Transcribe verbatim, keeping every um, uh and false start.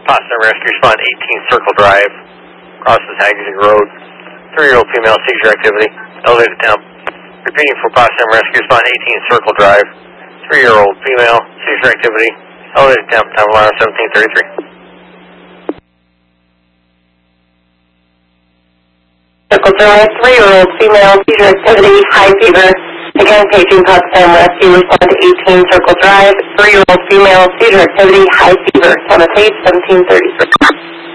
Potsdam Rescue, respond eighteen Circle Drive, crosses Hagerty Road, three-year-old female, seizure activity, elevated temp. Repeating for Potsdam Rescue, respond eighteen Circle Drive, three-year-old female, seizure activity, elevated temp, time of alarm seventeen thirty-three. Circle Drive, three-year-old female, seizure activity, high fever. Again, paging Potsdam Rescue, respond to eighteen Circle Drive, three-year-old female, seizure activity, high fever. Time of page seventeen thirty-three.